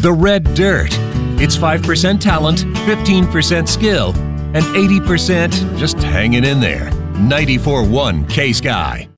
The Red Dirt. It's 5% talent, 15% skill, and 80% just hanging in there. 94.1 K-Sky.